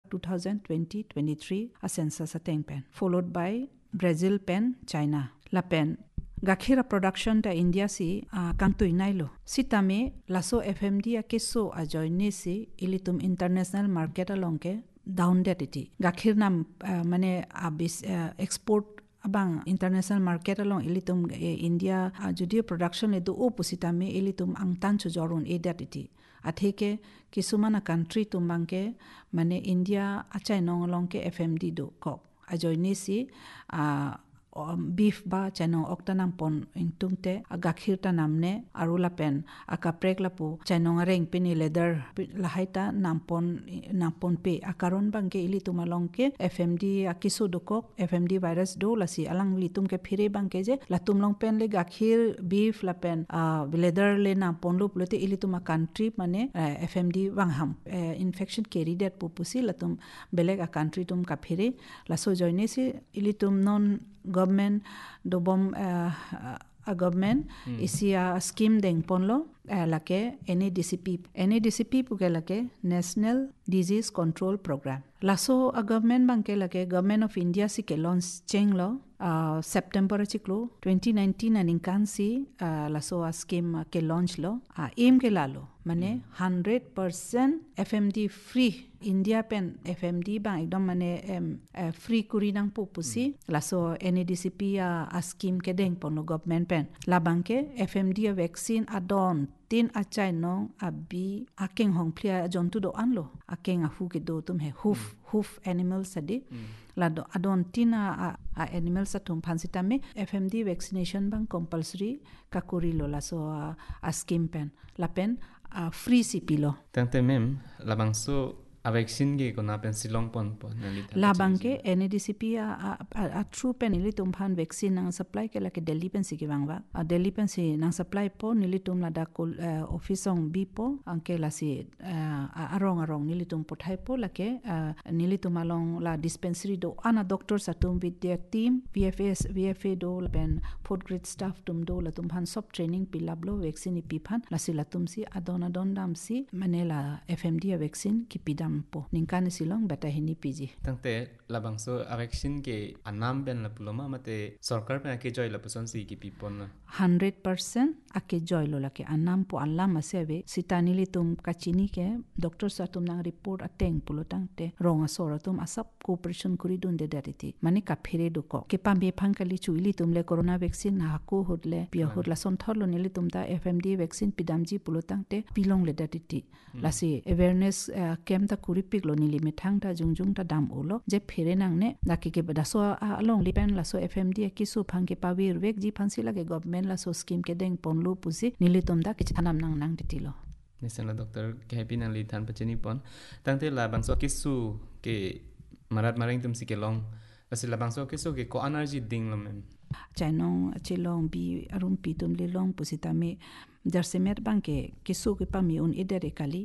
2020-23 a census ateng pen followed by Brazil pen China la pen gakhira production ta India si kantui nailo sitame laso FMD a keso a joine si ilitum international market alongke down datiti gakhir nam mane abis export abang international market along ilitum India judio production edu opusitame ilitum angtan chujorun e datiti atheke kisumana country tumbangke mane India achai nong alongke FMD do ko ajoine si beef ba chano oktanam pon intungte agakhir ta namne arula pen akaprek lapu chano ngareng pini leather lahaita nampon pe akaron bangke ili tumalongke FMD akisu dokok FMD virus do lasi alang litum ke phire bangke je latum long pen le gakhir beef la pen leather le nampon lu plote ili tuma country mane FMD wangham infection carry that pupusi latum beleg a country tum ka phire laso joine si ili tum non government dobom a government isi a scheme deng ponlo lake NADCP puke lake National Disease Control Program laso a government bangke lake Government of India si ke launch chenglo September chiklo 2019 aninkan si laso a scheme ke launch lo aim ke lalo mane 100% FMD free India pen FMD bang ekdom mane free kuri nang pupusi laso NADCP a scheme ke deng pono government pen la bangke FMD a vaccine adon tin achai nong abi akeng hong plia jontu do anlo akeng ahu ke do tum he hoof animals adi la do adon tin a animals atum phansitame FMD vaccination bang compulsory kakuri lo la so a scheme pen la pen free sipilo tante mem la bang so a vaccine ge kona pen silong pon la bangke NADCP a true pen ili tum phan vaccine nang supply ke la ke Delhi pen si ki wangwa a Delhi pen si nang supply po nili tum la da kol office ong bi po anke la si arong nili tum pothai po la ke nili tum along la dispensary do ana doctor sa tum with their team VFA do la pen fourth grade staff tum do la tum phan sub training pilablo vaccine pi phan la si la tum si adon dam si manela FMD vaccine ki pidam po ningkan silong bata hini piji tangte labang so a vaccine ke anam ben la puloma mate sarkar pe ke joy la puson si ki pipon 100% ake joy lo la ke anam po alam asebe sitani li tum kachini ke doctor sa tum nang report ateng pulo tangte ronga sora tum asap cooperation kuri dun de dariti mani ka phire do ko ke pambe phangkali chuili tum le corona vaccine na ko hodle pia hodla som thorlo nili tum ta FMD vaccine pidamji pulo tangte pilong le dariti lasi awareness kem ta kuripik lo nili methang ta jungjung ta dam ulo je phire nang ne daki ke bada so along lipen la so FMD ki su phang ke pawir vek ji phansi lage government la so scheme ke deng ponlu pusi nili tum da ki thanam nang ditilo nesela doctor ke happy nang li than pacheni pon tangte la bangso kisu ke marat mareng tum si ke long asila bangso kisu ke ko energy ding lo mem chainong chilong bi arum pi tum le long pusitame jarsemet bangke kisu ke pami un idere kali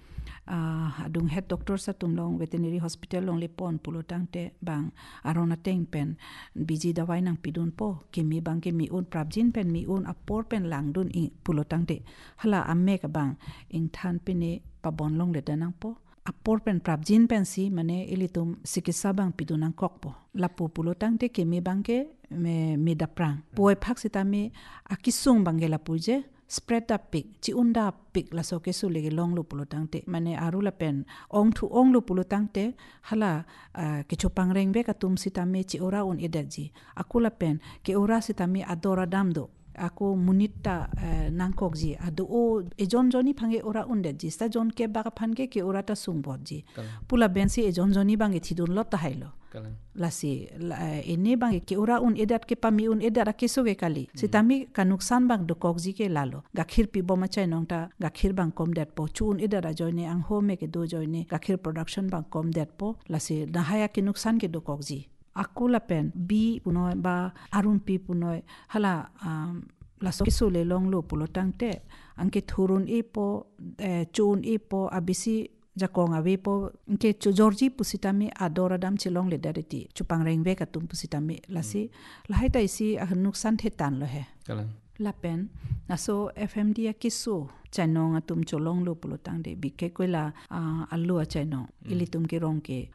adung head doctor sa tumlong veterinary hospital long le pon pulo tangte bang arona teng pen biji dawai nang pidun po kimi bang kimi un prabjin pen mi un apor pen langdun i pulo tangte hala amme ka bang ing than pine pabon long le danang po apor pen prabjin pen si mane ilitum sikisa bang pidunang kokpo lapu pulo tangte kimi bangke me daprang poi phak sitami akisung bangela puje spread up pig chi unda pig la so ke su le long lu pulo tangte mane arula pen ong thu ong lu pulo tangte hala ke chopang reng be ka tum sitame chi ora un edaji akula pen ke ora sitame adora damdo ako munita nangkok ji adu o ejon joni phange ora unde ji sta jon ke ba phange ke ora ta sungbot ji pula bensi ejon joni bange thidun lot ta hailo lasi ene bange ke ora un edat ke pami un edat ke so ge kali sitami ka nuksan bang do kok ji ke lalo gakhir pi boma chai nongta gakhir bang kom dat po chun edara joine ang home ke do joine gakhir production bang kom dat po lasi nahaya ke nuksan ke do kok ji akula pen bi punoy ba arun pi punoy hala la so kisu le long lo pulo tangte angke thurun ipo chun ipo abisi jakong awe po ke Georgie pusitami adora dam chilong le dariti chupang reng ve ka tum pusitami lasi lahai tai si nuksan the tan lo he la pen naso FMD kisu chanong atum cholong lo pulo tang de bike koila alu a chano ilitum ke rong ke